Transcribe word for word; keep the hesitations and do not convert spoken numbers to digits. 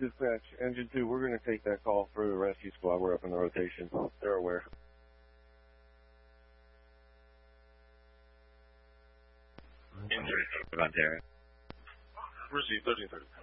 Dispatch, Engine two, we're going to take that call for the rescue squad. We're up in the rotation. They're aware. Injury, Montana. Receive thirteen thirty.